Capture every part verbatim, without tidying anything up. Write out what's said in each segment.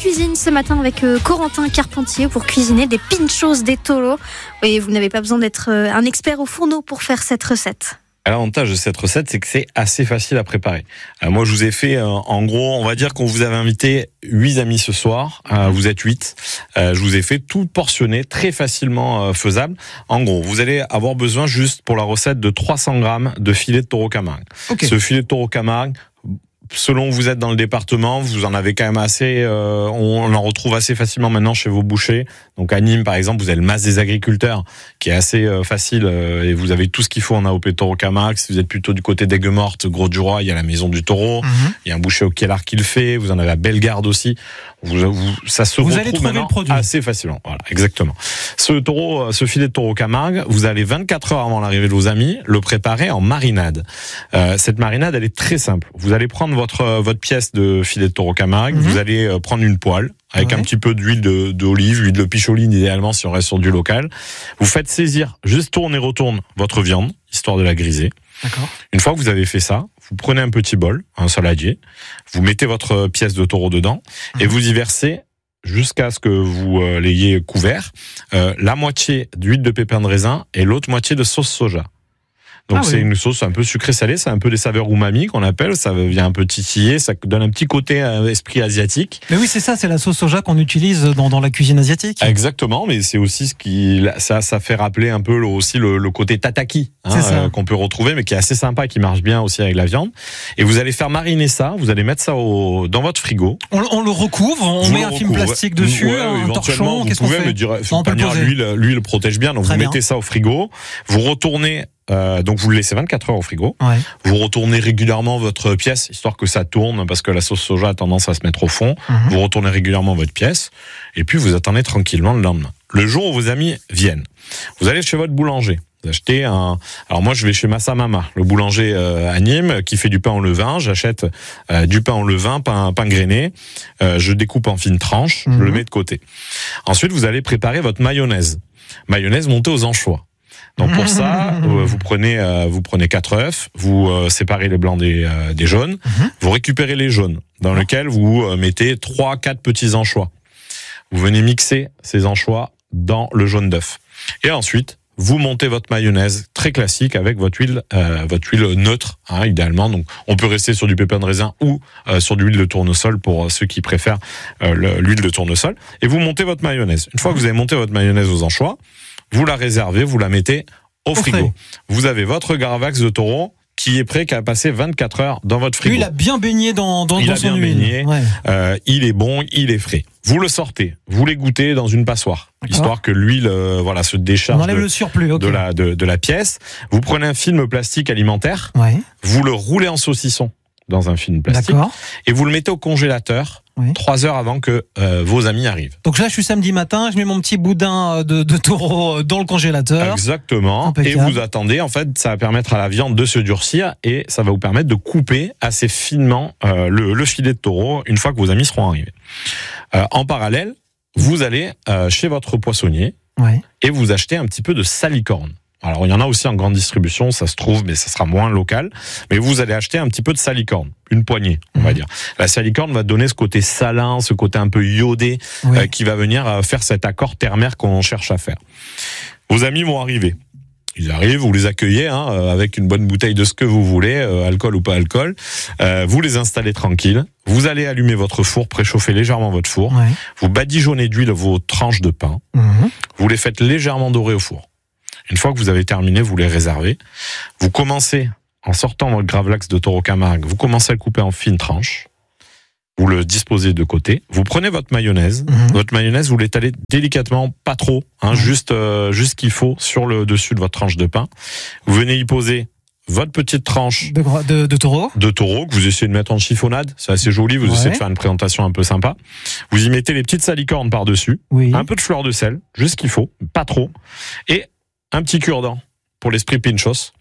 cuisine ce matin avec euh, Corentin Carpentier pour cuisiner des pinchos des toros. Oui, vous n'avez pas besoin d'être euh, un expert au fourneau pour faire cette recette. L'avantage de cette recette, c'est que c'est assez facile à préparer. Euh, moi, je vous ai fait, euh, en gros, on va dire qu'on vous avait invité huit amis ce soir. Euh, vous êtes huit. Euh, je vous ai fait tout portionné, très facilement euh, faisable. En gros, vous allez avoir besoin juste pour la recette de trois cents grammes de filet de taureau Camargue. Okay. Ce filet de taureau Camargue, selon où vous êtes dans le département, vous en avez quand même assez, euh, on en retrouve assez facilement maintenant chez vos bouchers. Donc à Nîmes, par exemple, vous avez le Mas des agriculteurs, qui est assez euh, facile, euh, et vous avez tout ce qu'il faut en A O P Taureau Camargue. Si vous êtes plutôt du côté d'Aigues-Mortes, Gros-du-Roi, il y a la Maison du Taureau, mm-hmm. il y a un boucher au Kielard qui le fait, vous en avez à Bellegarde aussi. Vous, vous, ça se vous retrouve maintenant assez facilement. Voilà, exactement. Ce taureau, ce filet de taureau Camargue, vous allez vingt-quatre heures avant l'arrivée de vos amis le préparer en marinade. Euh, cette marinade, elle est très simple. Vous allez prendre votre votre pièce de filet de taureau Camargue, mm-hmm. vous allez prendre une poêle avec ouais. un petit peu d'huile de, d'olive, huile de picholine idéalement si on reste sur du local. Vous faites saisir, juste tourne et retourne votre viande, histoire de la griser. D'accord. Une fois que vous avez fait ça, vous prenez un petit bol, un saladier, vous mettez votre pièce de taureau dedans mmh. et vous y versez jusqu'à ce que vous euh, l'ayez couvert, euh, la moitié d'huile de pépins de raisin et l'autre moitié de sauce soja. Donc ah c'est oui. une sauce un peu sucrée-salée, c'est un peu des saveurs umami qu'on appelle, ça vient un peu titiller, ça donne un petit côté euh, esprit asiatique. Mais oui, c'est ça, c'est la sauce soja qu'on utilise dans, dans la cuisine asiatique. Exactement, mais c'est aussi ce qui ça ça fait rappeler un peu le, aussi le, le côté tataki hein, euh, qu'on peut retrouver, mais qui est assez sympa, qui marche bien aussi avec la viande. Et vous allez faire mariner ça, vous allez mettre ça au, dans votre frigo. On, on le recouvre, on vous met un recouvre. film plastique dessus, ouais, un éventuellement, torchon, qu'est-ce vous qu'on pouvez fait me dire, faut pas dire l'huile, l'huile protège bien, donc Très vous bien. mettez ça au frigo, vous retournez. Euh, donc vous le laissez vingt-quatre heures au frigo. Ouais. Vous retournez régulièrement votre pièce, histoire que ça tourne, parce que la sauce soja a tendance à se mettre au fond. Mmh. Vous retournez régulièrement votre pièce, et puis vous attendez tranquillement le lendemain. Le jour où vos amis viennent, vous allez chez votre boulanger. Vous achetez un. Alors moi je vais chez Massa Mama, le boulanger euh, à Nîmes, qui fait du pain au levain. J'achète euh, du pain au levain, pain, pain grainé. Euh, je découpe en fines tranches, mmh. je le mets de côté. Ensuite vous allez préparer votre mayonnaise. Mayonnaise montée aux anchois. Donc pour ça, euh, vous prenez euh, vous prenez quatre œufs, vous euh, séparez les blancs des euh, des jaunes, mm-hmm. vous récupérez les jaunes, dans lesquels vous euh, mettez trois quatre petits anchois. Vous venez mixer ces anchois dans le jaune d'œuf. Et ensuite, vous montez votre mayonnaise très classique avec votre huile euh, votre huile neutre hein, idéalement. Donc on peut rester sur du pépin de raisin ou euh, sur de l'huile de tournesol pour ceux qui préfèrent euh, le, l'huile de tournesol. Et vous montez votre mayonnaise. Une fois que vous avez monté votre mayonnaise aux anchois, vous la réservez, vous la mettez au, au frigo. Frais. Vous avez votre Garavax de taureau qui est prêt, qui a passé vingt-quatre heures dans votre frigo. Lui, il a bien baigné dans, dans, il dans a son bien huile. Baigné, ouais. euh, il est bon, il est frais. Vous le sortez, vous l'égouttez dans une passoire, D'accord. histoire que l'huile euh, voilà, se décharge On enlève de, le surplus, okay. de, la, de, de la pièce. Vous prenez un film plastique alimentaire, ouais. vous le roulez en saucisson dans un film plastique D'accord. et vous le mettez au congélateur oui. trois heures avant que euh, vos amis arrivent. Donc là, je suis samedi matin, je mets mon petit boudin de, de taureau dans le congélateur. Exactement. Impeccable. Et vous attendez, en fait, ça va permettre à la viande de se durcir et ça va vous permettre de couper assez finement euh, le, le filet de taureau une fois que vos amis seront arrivés. Euh, en parallèle, vous allez euh, chez votre poissonnier ouais. et vous achetez un petit peu de salicorne. Alors, il y en a aussi en grande distribution, ça se trouve, mais ça sera moins local. Mais vous allez acheter un petit peu de salicorne, une poignée, on mmh. va dire. La salicorne va donner ce côté salin, ce côté un peu iodé, oui. euh, qui va venir euh, faire cet accord terre-mer qu'on cherche à faire. Vos amis vont arriver. Ils arrivent, vous les accueillez hein, avec une bonne bouteille de ce que vous voulez, euh, alcool ou pas alcool. Euh, vous les installez tranquilles. Vous allez allumer votre four, préchauffer légèrement votre four. Ouais. Vous badigeonnez d'huile vos tranches de pain. Mmh. Vous les faites légèrement dorer au four. Une fois que vous avez terminé, vous les réservez. Vous commencez, en sortant votre Gravlax de taureau Camargue, vous commencez à le couper en fines tranches. Vous le disposez de côté. Vous prenez votre mayonnaise. Mmh. Votre mayonnaise, vous l'étalez délicatement, pas trop, hein, mmh. juste euh, juste ce qu'il faut sur le dessus de votre tranche de pain. Vous venez y poser votre petite tranche de, de, de taureau. De taureau que vous essayez de mettre en chiffonnade. C'est assez joli. Vous ouais. essayez de faire une présentation un peu sympa. Vous y mettez les petites salicornes par-dessus. Oui. Un peu de fleur de sel, juste ce qu'il faut, pas trop. Et un petit cure-dent pour l'esprit pinchos.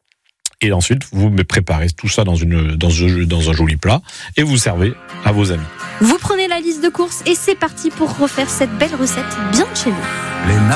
Et ensuite, vous préparez tout ça dans, une, dans, un, dans un joli plat et vous servez à vos amis. Vous prenez la liste de courses et c'est parti pour refaire cette belle recette bien de chez vous. Les